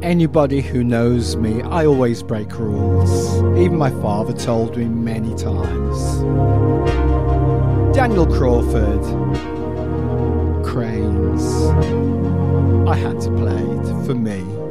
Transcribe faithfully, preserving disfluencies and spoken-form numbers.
Anybody who knows me, I always break rules. Even my father told me many times. Daniel Crawford, Cranes. I had to play it for me.